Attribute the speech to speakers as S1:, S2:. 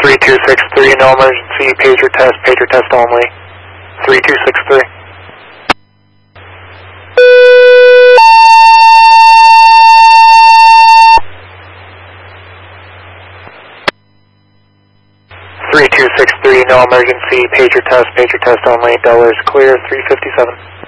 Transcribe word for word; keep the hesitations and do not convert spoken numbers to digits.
S1: three two six three, no emergency, pager test, pager test only. three two six three. three two six three, no emergency, pager test, pager test only, Delaware is clear, three fifty-seven.